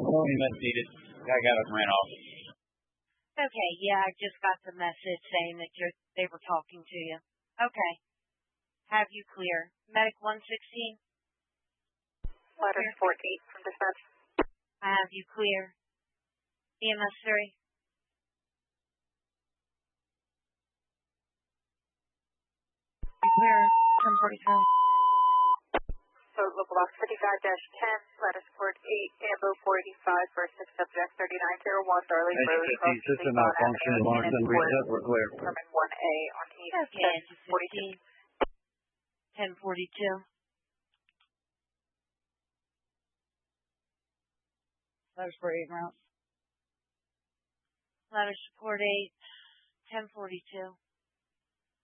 Must need it. I got it ran off. Okay, yeah, I just got the message saying that they were talking to you. Okay. Have you clear. Medic 116? Letter 48 from dispatch. I have you clear. EMS 3? You clear. 1042. So local box 55-10, letter support 8, Ambo 485 for 6 subject 3901, Darling Road. System malfunction, launch and reset, we're clear. Permit 1A on East. Okay, 1042. 1042. Letter support 8 routes. Letter support 8, 1042.